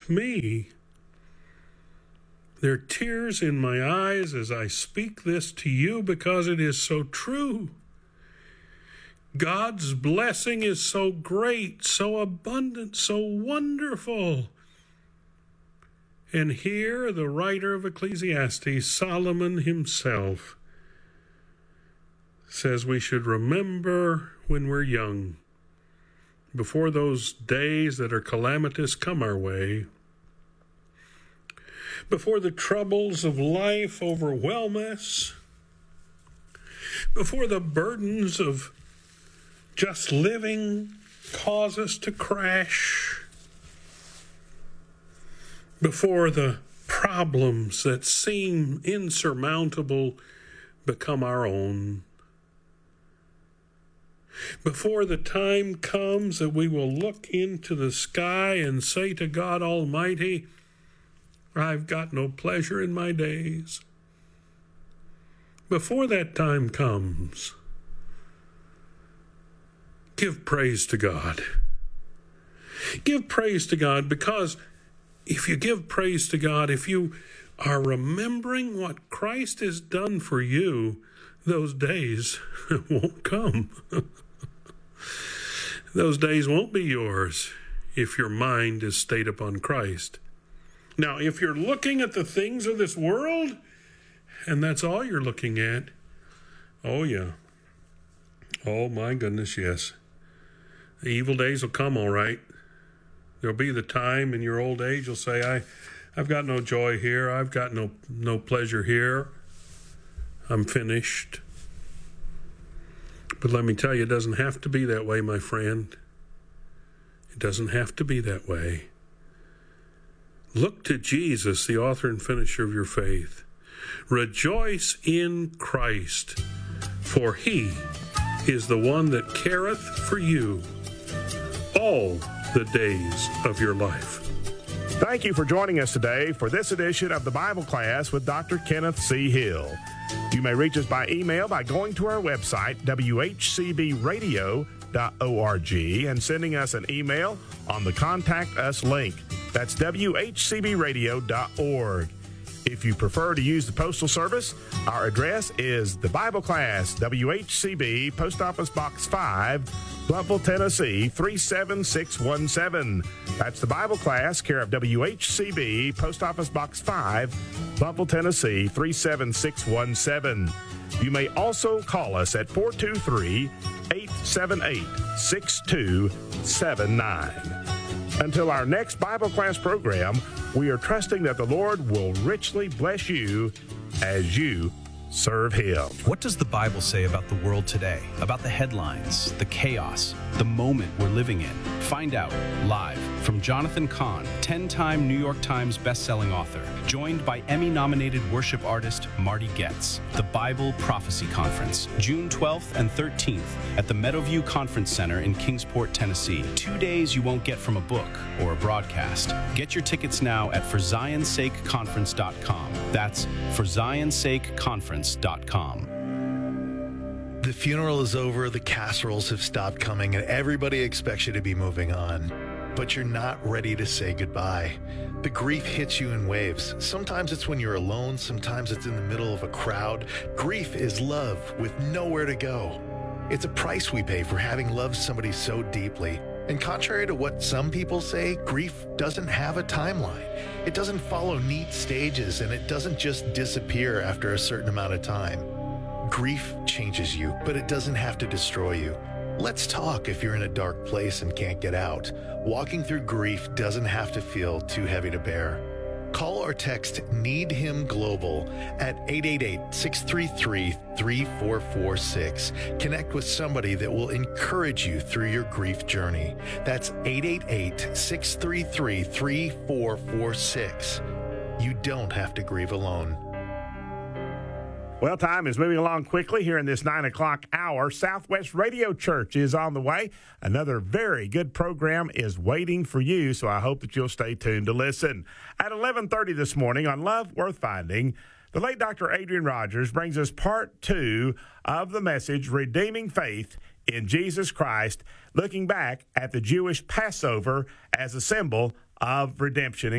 me. There are tears in my eyes as I speak this to you because it is so true. God's blessing is so great, so abundant, so wonderful. And here the writer of Ecclesiastes, Solomon himself, says we should remember when we're young, before those days that are calamitous come our way, before the troubles of life overwhelm us, before the burdens of just living cause us to crash, before the problems that seem insurmountable become our own, before the time comes that we will look into the sky and say to God Almighty, I've got no pleasure in my days. Before that time comes, give praise to God. Give praise to God, because if you give praise to God, if you are remembering what Christ has done for you, those days won't come. Those days won't be yours if your mind is stayed upon Christ. Now, if you're looking at the things of this world, and that's all you're looking at, oh yeah. Oh my goodness, yes. The evil days will come, all right. There'll be the time in your old age you'll say, I've got no joy here. I've got no pleasure here. I'm finished. But let me tell you, it doesn't have to be that way, my friend. It doesn't have to be that way. Look to Jesus, the author and finisher of your faith. Rejoice in Christ, for he is the one that careth for you all the days of your life. Thank you for joining us today for this edition of the Bible Class with Dr. Kenneth C. Hill. You may reach us by email by going to our website, whcbradio.org, and sending us an email on the Contact Us link. That's whcbradio.org. If you prefer to use the postal service, our address is the Bible Class, WHCB, Post Office Box 5, Bluffville, Tennessee, 37617. That's the Bible Class, care of WHCB, Post Office Box 5, Bluffville, Tennessee, 37617. You may also call us at 423-878-6279. Until our next Bible Class program, we are trusting that the Lord will richly bless you as you serve Him. What does the Bible say about the world today? About the headlines, the chaos, the moment we're living in? Find out live from Jonathan Cahn, 10-time New York Times bestselling author, joined by Emmy-nominated worship artist Marty Goetz. The Bible Prophecy Conference, June 12th and 13th at the Meadowview Conference Center in Kingsport, Tennessee. 2 days you won't get from a book or a broadcast. Get your tickets now at ForZionSakeConference.com. That's ForZionSakeConference.com. The funeral is over, the casseroles have stopped coming, and everybody expects you to be moving on. But you're not ready to say goodbye. The grief hits you in waves. Sometimes it's when you're alone, sometimes it's in the middle of a crowd. Grief is love with nowhere to go. It's a price we pay for having loved somebody so deeply. And contrary to what some people say, grief doesn't have a timeline. It doesn't follow neat stages, and it doesn't just disappear after a certain amount of time. Grief changes you, but it doesn't have to destroy you. Let's talk if you're in a dark place and can't get out. Walking through grief doesn't have to feel too heavy to bear. Call or text Need Him Global at 888-633-3446. Connect with somebody that will encourage you through your grief journey. That's 888-633-3446. You don't have to grieve alone. Well, time is moving along quickly here in this 9 o'clock hour. Southwest Radio Church is on the way. Another very good program is waiting for you, so I hope that you'll stay tuned to listen. At 11:30 this morning on Love Worth Finding, the late Dr. Adrian Rogers brings us part 2 of the message, Redeeming Faith in Jesus Christ, looking back at the Jewish Passover as a symbol of redemption.